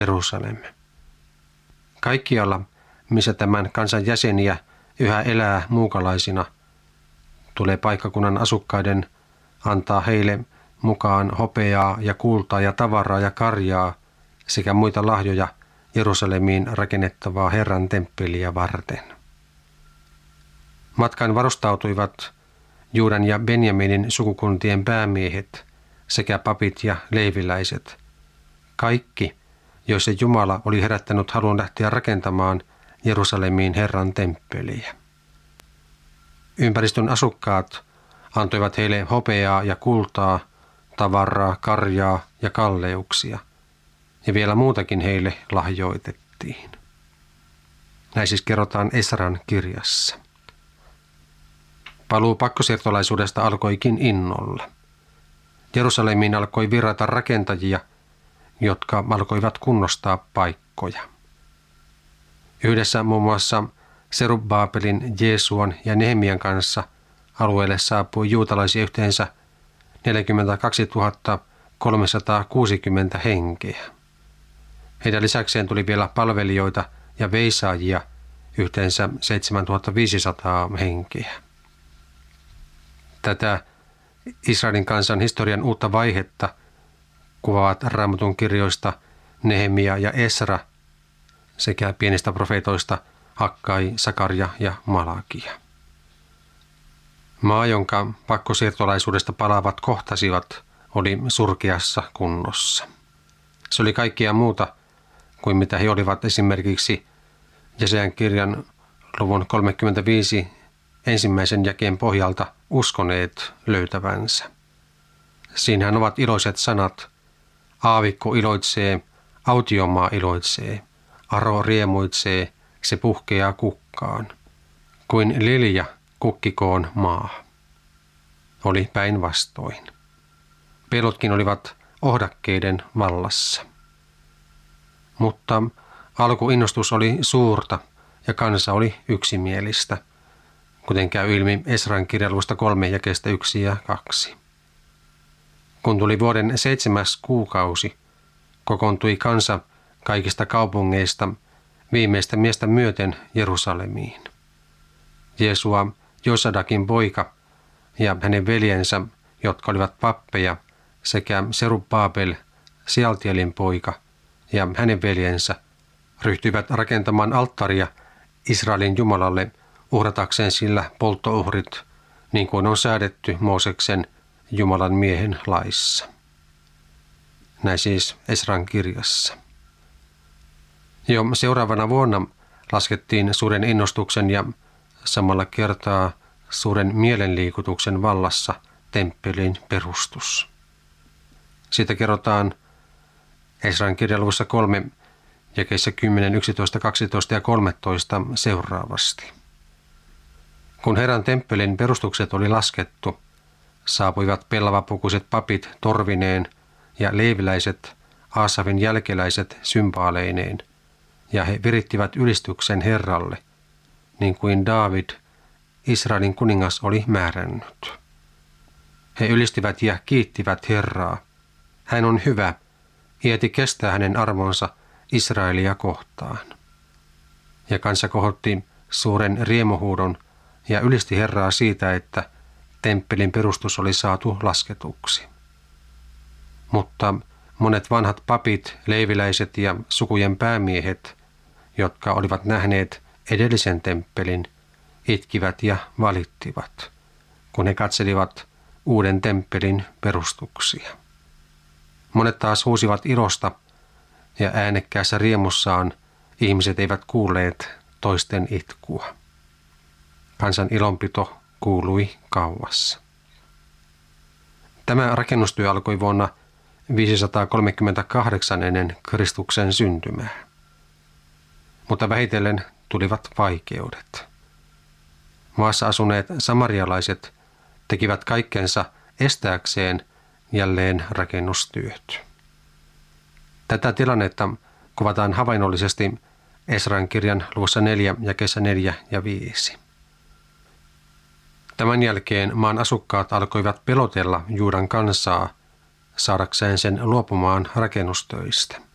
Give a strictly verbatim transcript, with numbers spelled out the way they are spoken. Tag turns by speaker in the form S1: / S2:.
S1: Jerusalem. Kaikkialla, missä tämän kansan jäseniä yhä elää muukalaisina, tulee paikkakunnan asukkaiden antaa heille mukaan hopeaa ja kultaa ja tavaraa ja karjaa sekä muita lahjoja Jerusalemiin rakennettavaa Herran temppeliä varten. Matkaan varustautuivat Juudan ja Benjaminin sukukuntien päämiehet sekä papit ja leiviläiset, kaikki, joissa Jumala oli herättänyt halun lähteä rakentamaan Jerusalemiin Herran temppeliä. Ympäristön asukkaat antoivat heille hopeaa ja kultaa, tavaraa, karjaa ja kalleuksia, ja vielä muutakin heille lahjoitettiin. Näin siis kerrotaan Esran kirjassa. Paluu pakkosiirtolaisuudesta alkoikin innolla. Jerusalemiin alkoi virrata rakentajia, jotka alkoivat kunnostaa paikkoja. Yhdessä muun muassa Serubbaabelin, Jeesuan ja Nehemian kanssa alueelle saapui juutalaisia yhteensä neljäkymmentäkaksituhatta kolmesataakuusikymmentä henkeä. Heidän lisäkseen tuli vielä palvelijoita ja veisaajia yhteensä seitsemäntuhattaviisisataa henkeä. Tätä Israelin kansan historian uutta vaihetta kuvaavat Raamatun kirjoista Nehemia ja Esra sekä pienistä profeetoista Hakkai, Sakaria ja Malakia. Maa, jonka pakkosiirtolaisuudesta palaavat kohtasivat, oli surkeassa kunnossa. Se oli kaikkea muuta kuin mitä he olivat esimerkiksi Jesajan kirjan luvun kolmekymmentäviisi ensimmäisen jakeen pohjalta uskoneet löytävänsä. Siinähän ovat iloiset sanat: aavikko iloitsee, autiomaa iloitsee, aro riemuitsee, se puhkeaa kukkaan, kuin lilja kukkikoon maa. Oli päinvastoin. Pelotkin olivat ohdakkeiden vallassa. Mutta alkuinnostus oli suurta ja kansa oli yksimielistä, kuten käy ilmi Esran kirjaluvusta kolme jakeesta yksi ja kaksi. Kun tuli vuoden seitsemäs kuukausi, kokoontui kansa kaikista kaupungeista viimeistä miestä myöten Jerusalemiin. Jeesua, Josadakin poika, ja hänen veljensä, jotka olivat pappeja, sekä Serubbaabel, Sialtielin poika, ja hänen veljensä, ryhtyivät rakentamaan alttaria Israelin Jumalalle uhratakseen sillä polttouhrit, niin kuin on säädetty Mooseksen Jumalan miehen laissa. Näin siis Esran kirjassa. Jo seuraavana vuonna laskettiin suuren innostuksen ja samalla kertaa suuren mielenliikutuksen vallassa temppelin perustus. Siitä kerrotaan Esran kirjaluvussa kolme jakeissa kymmenen, yksitoista, kaksitoista ja kolmetoista seuraavasti. Kun Herran temppelin perustukset oli laskettu, saapuivat pellavapukuiset papit torvineen ja leiviläiset Aasavin jälkeläiset sympaaleineen, ja he virittivät ylistyksen Herralle, niin kuin Daavid, Israelin kuningas, oli määrännyt. He ylistivät ja kiittivät Herraa. Hän on hyvä, iäti kestää hänen armonsa Israelia kohtaan. Ja kansa kohotti suuren riemuhuudon ja ylisti Herraa siitä, että temppelin perustus oli saatu lasketuksi. Mutta monet vanhat papit, leiviläiset ja sukujen päämiehet, jotka olivat nähneet edellisen temppelin, itkivät ja valittivat, kun he katselivat uuden temppelin perustuksia. Monet taas huusivat ilosta, ja äänekkäässä riemussaan ihmiset eivät kuulleet toisten itkua. Kansan ilonpito kuului kauas. Tämä rakennustyö alkoi vuonna viisisataakolmekymmentäkahdeksan ennen Kristuksen syntymää. Mutta vähitellen tulivat vaikeudet. Maassa asuneet samarialaiset tekivät kaikkensa estääkseen jälleen rakennustyöt. Tätä tilannetta kuvataan havainnollisesti Esran kirjan luvussa neljä jakeissa neljä ja viisi. Tämän jälkeen maan asukkaat alkoivat pelotella Juudan kansaa saadakseen sen luopumaan rakennustöistä.